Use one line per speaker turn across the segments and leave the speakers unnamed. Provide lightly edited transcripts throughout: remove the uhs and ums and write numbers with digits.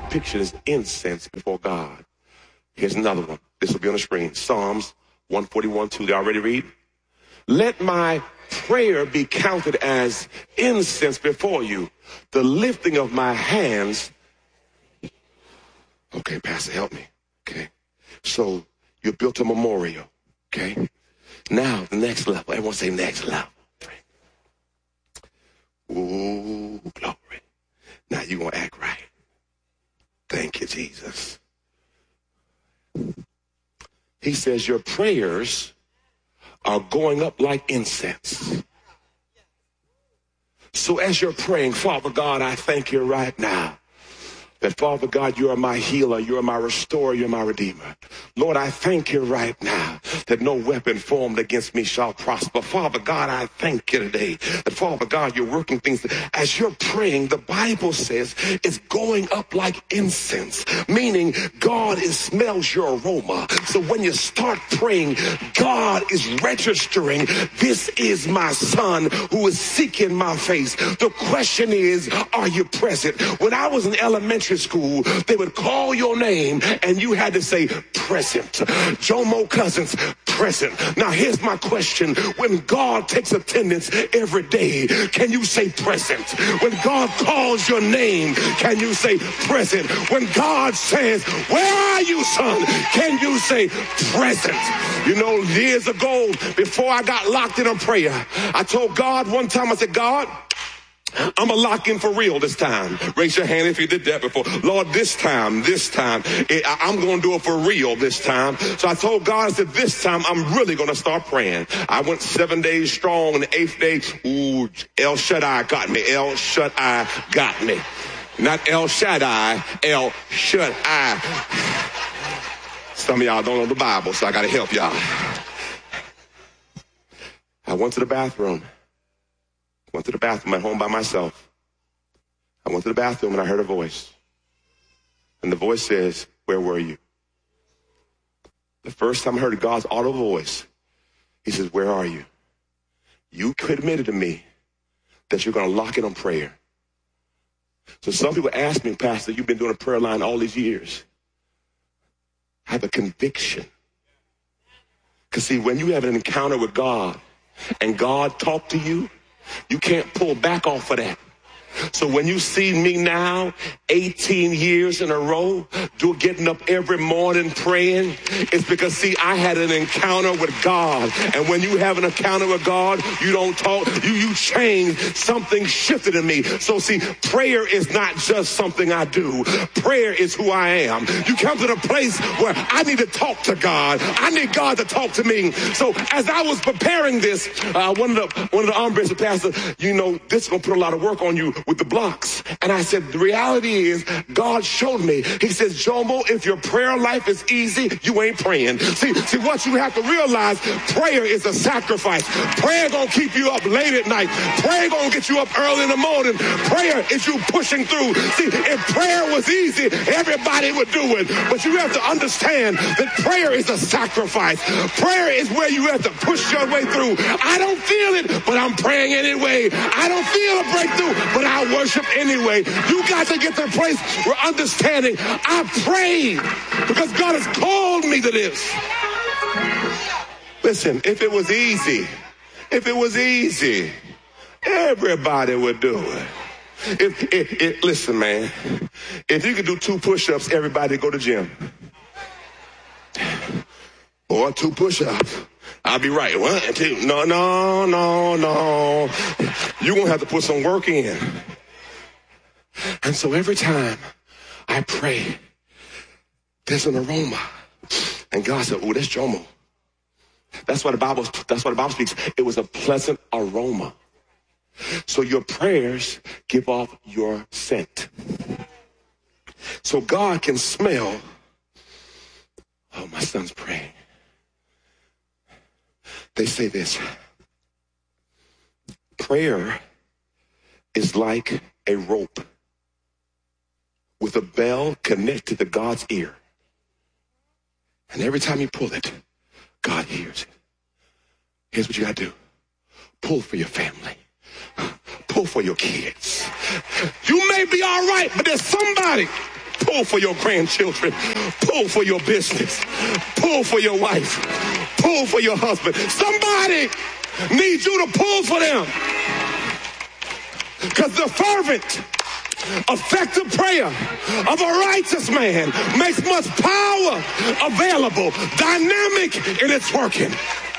depiction is incense before God. Here's another one. This will be on the screen. Psalms 141:2. They already read? Let my prayer be counted as incense before you, the lifting of my hands. Okay, Pastor, help me. Okay. So you built a memorial. Okay. Now the next level. Everyone say next level. Ooh, glory. Now you're going to act right. Thank you, Jesus. He says your prayers are going up like incense. So as you're praying, Father God, I thank you right now that, Father God, you are my healer, you are my restorer, you're my redeemer. Lord, I thank you right now that no weapon formed against me shall prosper. Father God, I thank you today that, Father God, you're working things. As you're praying, the Bible says it's going up like incense, meaning God smells your aroma. So when you start praying, God is registering, this is my son who is seeking my face. The question is, are you present? When I was in elementary school, they would call your name and you had to say present. Jomo Cousins, present. Now here's my question. When God takes attendance every day, can you say present? When God calls your name, can you say present? When God says, where are you, son? Can you say present? You know, years ago, before I got locked in a prayer, I told God one time, I said, God, I'm going to lock in for real this time. Raise your hand if you did that before. Lord, this time, I'm going to do it for real this time. So I told God, I said, this time I'm really going to start praying. I went 7 days strong, and the 8th day, ooh, El Shaddai got me. El Shaddai got me. Not El Shaddai, El Shaddai. Some of y'all don't know the Bible, so I got to help y'all. I went to the bathroom. At home by myself. I went to the bathroom and I heard a voice. And the voice says, where were you? The first time I heard God's audible voice, he says, where are you? You admitted to me that you're going to lock in on prayer. So some people ask me, Pastor, you've been doing a prayer line all these years. I have a conviction. Because see, when you have an encounter with God and God talked to you, you can't pull back off of that. So when you see me now, 18 years in a row, getting up every morning praying, it's because, see, I had an encounter with God. And when you have an encounter with God, you don't talk, you change. Something shifted in me. So, see, prayer is not just something I do. Prayer is who I am. You come to the place where I need to talk to God. I need God to talk to me. So as I was preparing this, one of the hombres said, Pastor, you know, this is going to put a lot of work on you with the blocks. And I said, the reality is God showed me. He says, Jomo, if your prayer life is easy, you ain't praying. See, what you have to realize, prayer is a sacrifice. Prayer gonna keep you up late at night. Prayer gonna get you up early in the morning. Prayer is you pushing through. See, if prayer was easy, everybody would do it. But you have to understand that prayer is a sacrifice. Prayer is where you have to push your way through. I don't feel it, but I'm praying anyway. I don't feel a breakthrough, but I worship anyway. You got to get to a place where understanding, I prayed because God has called me to this. Listen, if it was easy, everybody would do it. Listen, man, if you could do 2 push-ups, everybody go to gym. Or 2 push-ups. I'll be right. 1, 2. No. You're going to have to put some work in. And so every time I pray, there's an aroma. And God said, oh, that's Jomo. That's what the Bible speaks. It was a pleasant aroma. So your prayers give off your scent. So God can smell, oh, my son's praying. They say this. Prayer is like a rope with a bell connected to God's ear. And every time you pull it, God hears it. Here's what you got to do. Pull for your family. Pull for your kids. You may be all right, but there's somebody Pull for your grandchildren. Pull for your business. Pull for your wife. Pull for your husband. Somebody needs you to pull for them. Because the fervent, effective prayer of a righteous man makes much power available, dynamic in its working.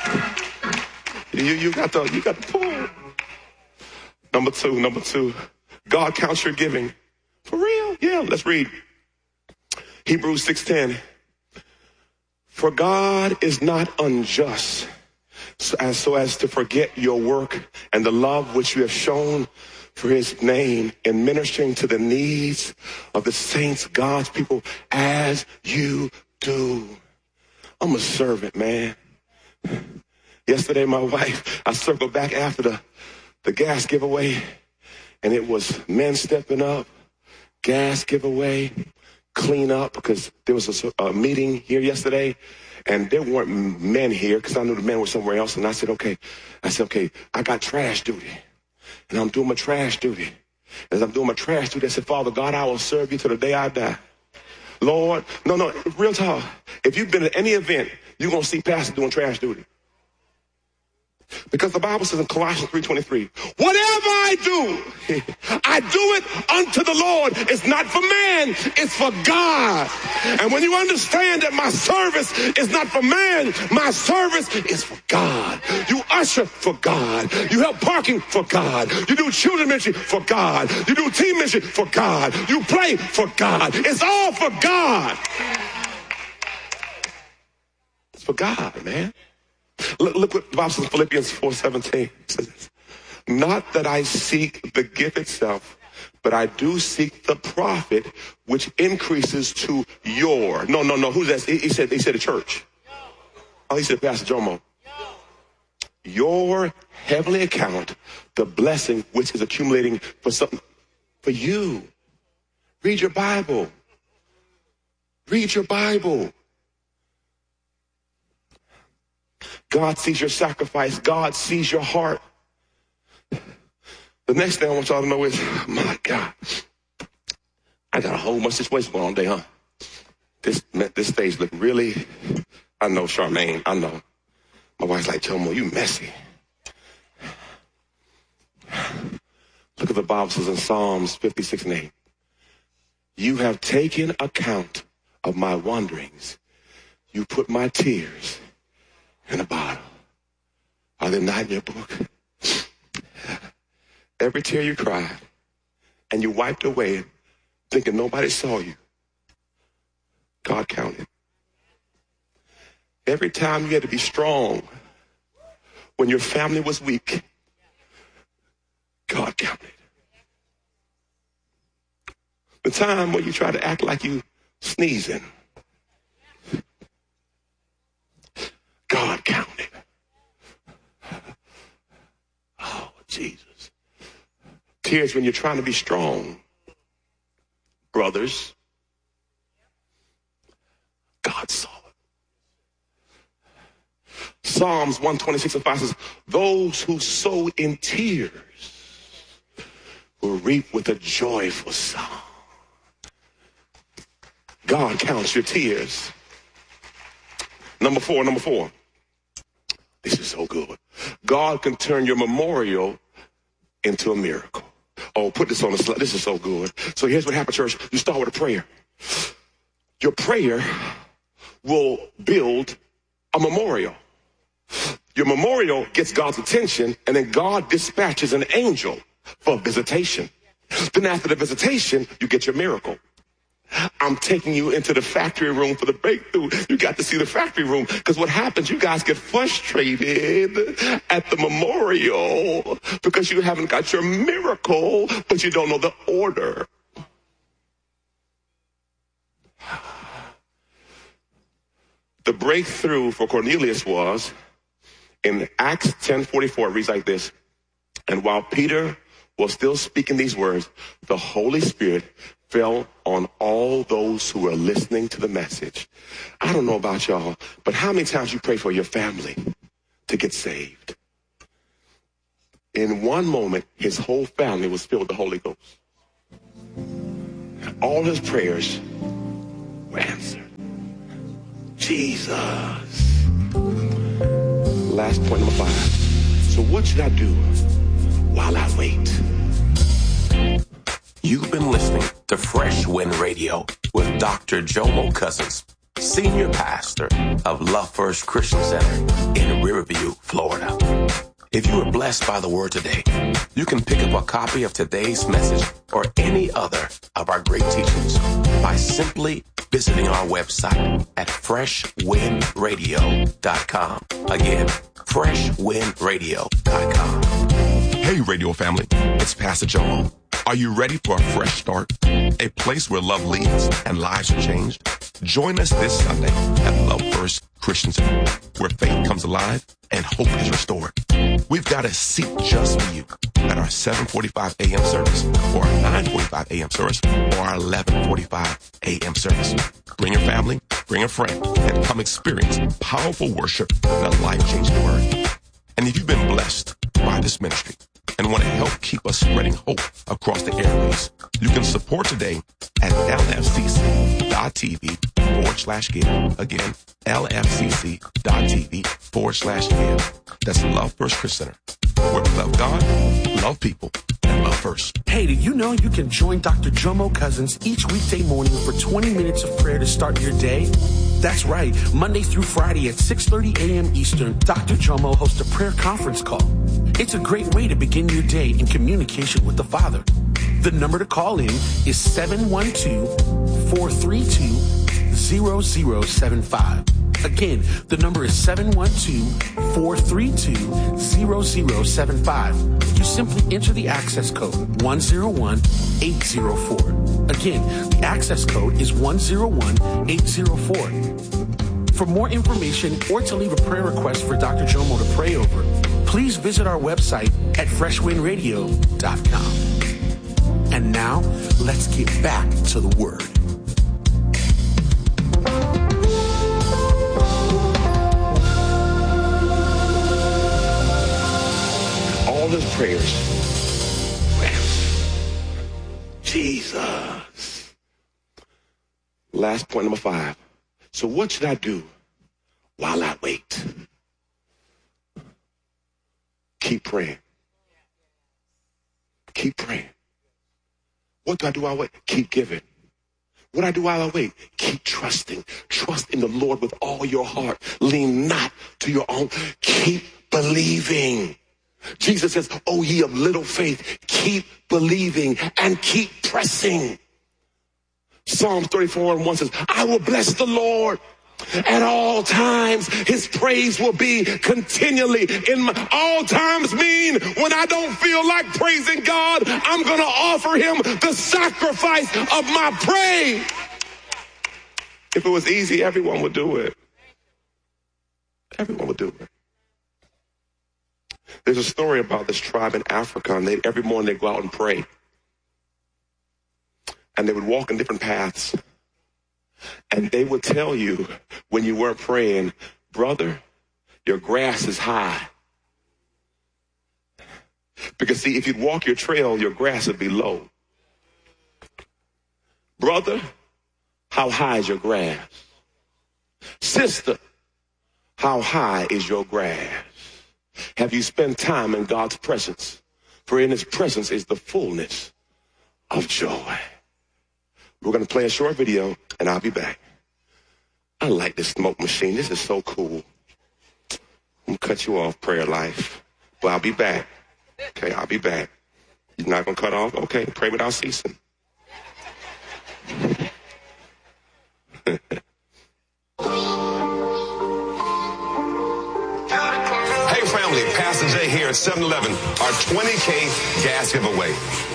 You got to pull. Number two, God counts your giving. For real? Yeah, let's read. Hebrews 6:10. For God is not unjust so as to forget your work and the love which you have shown for his name in ministering to the needs of the saints, God's people, as you do. I'm a servant, man. Yesterday, my wife, I circled back after the gas giveaway, and it was men stepping up, gas giveaway, clean up, because there was a meeting here yesterday, and there weren't men here because I knew the men were somewhere else. And I said, okay, I got trash duty, and I'm doing my trash duty. As I'm doing my trash duty, I said, Father God, I will serve you till the day I die. Lord, no, real talk. If you've been at any event, you're going to see Pastor doing trash duty. Because the Bible says in Colossians 3:23, whatever I do, I do it unto the Lord. It's not for man, it's for God. And when you understand that my service is not for man, my service is for God. You usher for God. You help parking for God. You do children ministry for God. You do team ministry for God. You play for God. It's all for God. It's for God, man. Look what the Bible says in Philippians 4:17. It says this. Not that I seek the gift itself, but I do seek the profit which increases to your. No. Who's that? He said the church. Oh, he said Pastor Jomo. Your heavenly account, the blessing which is accumulating for something for you. Read your Bible. Read your Bible. God sees your sacrifice. God sees your heart. The next thing I want y'all to know is, my God, I got a whole bunch of situation going on today, huh? This stage look really, I know, Charmaine, I know. My wife's like, Jomo, you messy. Look at the Bible says in Psalms 56:8. You have taken account of my wanderings. You put my tears in a bottle. Are they not in your book? Every tear you cried and you wiped away thinking nobody saw you, God counted. Every time you had to be strong when your family was weak, God counted. The time when you try to act like you sneezing, God counted. Oh, Jesus. Tears when you're trying to be strong. Brothers, God saw it. Psalms 126:5 says, those who sow in tears will reap with a joyful song. God counts your tears. Number four. This is so good. God can turn your memorial into a miracle. Oh, put this on the slide. This is so good. So here's what happened, church. You start with a prayer. Your prayer will build a memorial. Your memorial gets God's attention, and then God dispatches an angel for visitation. Then after the visitation, you get your miracle. I'm taking you into the factory room for the breakthrough. You got to see the factory room, because what happens, you guys get frustrated at the memorial because you haven't got your miracle, but you don't know the order. The breakthrough for Cornelius was in Acts 10:44. It reads like this. And while Peter was still speaking these words, the Holy Spirit fell on all those who were listening to the message. I don't know about y'all, but how many times you pray for your family to get saved? In one moment, his whole family was filled with the Holy Ghost. All his prayers were answered. Jesus. Last point, number 5. So what should I do while I wait?
You've been listening to Fresh Wind Radio with Dr. Jomo Cousins, Senior Pastor of Love First Christian Center in Riverview, Florida. If you were blessed by the word today, you can pick up a copy of today's message or any other of our great teachings by simply visiting our website at freshwindradio.com. Again, freshwindradio.com.
Hey, radio family, it's Pastor Jomo. Are you ready for a fresh start? A place where love leads and lives are changed? Join us this Sunday at Love First Christian Center, where faith comes alive and hope is restored. We've got a seat just for you at our 7:45 a.m. service, or our 9:45 a.m. service, or our 11:45 a.m. service. Bring your family, bring a friend, and come experience powerful worship and a life-changing word. And if you've been blessed by this ministry and want to help keep us spreading hope across the airways, you can support today at lfcc.tv/give. Again, lfcc.tv/give. That's Love First Christian Center, where we love God, love people, and love first.
Hey, did you know you can join Dr. Jomo Cousins each weekday morning for 20 minutes of prayer to start your day? That's right. Monday through Friday at 6:30 a.m. Eastern, Dr. Jomo hosts a prayer conference call. It's a great way to begin your day in communication with the Father. The number to call in is 712-432-0075. Again, the number is 712-432-0075. You simply enter the access code 101804. Again, the access code is 101804. For more information or to leave a prayer request for Dr. Jomo to pray over, please visit our website at freshwindradio.com. And now, let's get back to the Word.
All his prayers were answered. Jesus. Last point, number 5. So what should I do while I wait? Keep praying. Keep praying. What do I do while I wait? Keep giving. What do I do while I wait? Keep trusting. Trust in the Lord with all your heart. Lean not to your own. Keep believing. Jesus says, "Oh, ye of little faith, keep believing and keep pressing." Psalms 34:1 says, "I will bless the Lord at all times. His praise will be continually in my..." All times mean when I don't feel like praising God, I'm going to offer him the sacrifice of my praise. If it was easy, everyone would do it. Everyone would do it. There's a story about this tribe in Africa, and every morning they go out and pray. And they would walk in different paths. And they would tell you when you weren't praying, "Brother, your grass is high." Because see, if you'd walk your trail, your grass would be low. "Brother, how high is your grass?" "Sister, how high is your grass?" Have you spent time in God's presence? For in his presence is the fullness of joy. We're going to play a short video, and I'll be back. I like this smoke machine. This is so cool. I'm going to cut you off, prayer life. But I'll be back. Okay, I'll be back. You're not going to cut off? Okay, pray without ceasing.
Hey family, Pastor J here at 7-Eleven, our 20K gas giveaway.